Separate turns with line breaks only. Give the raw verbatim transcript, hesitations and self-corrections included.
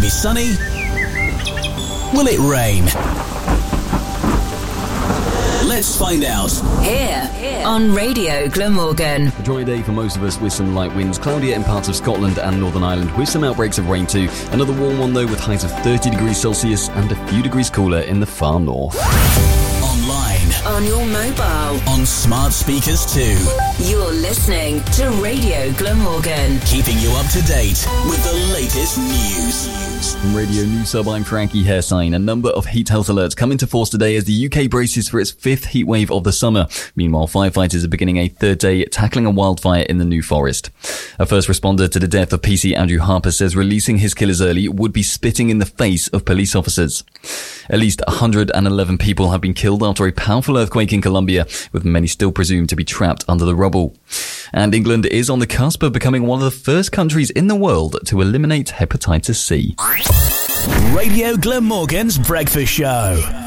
be sunny? Will it rain? Let's find out.
Here, on Radio Glamorgan.
A dry day for most of us with some light winds, cloudier in parts of Scotland and Northern Ireland with some outbreaks of rain too. Another warm one though with highs of thirty degrees Celsius and a few degrees cooler in the far north.
Online.
On your mobile.
On smart speakers too.
You're listening to Radio Glamorgan.
Keeping you up to date with the latest news.
From Radio News Sub, I'm Frankie Hairsign. A number of heat health alerts come into force today as the U K braces for its fifth heat wave of the summer. Meanwhile, firefighters are beginning a third day tackling a wildfire in the New Forest. A first responder to the death of P C Andrew Harper says releasing his killers early would be spitting in the face of police officers. At least one hundred eleven people have been killed after a powerful earthquake in Colombia, with many still presumed to be trapped under the rubble. And England is on the cusp of becoming one of the first countries in the world to eliminate hepatitis C.
Radio Glamorgan's Breakfast Show.